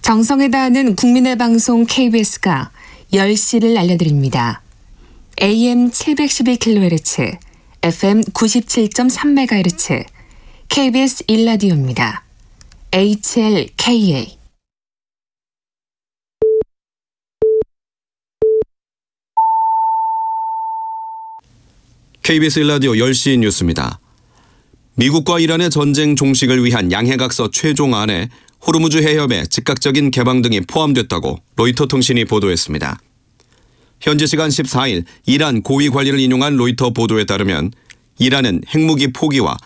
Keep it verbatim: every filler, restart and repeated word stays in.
정성을 다하는 국민의 방송 케이비에스가 열 시를 알려드립니다. 에이엠 칠백십일 킬로헤르츠, 에프엠 구십칠 점 삼 메가헤르츠, 케이비에스 일 라디오입니다. 에이치엘케이에이 케이비에스 일 라디오 열 시 뉴스입니다. 미국과 이란의 전쟁 종식을 위한 양해각서 최종안에 호르무즈 해협의 즉각적인 개방 등이 포함됐다고 로이터 통신이 보도했습니다. 현지 시간 십사 일 이란 고위 관리를 인용한 로이터 보도에 따르면 이란은 핵무기 포기와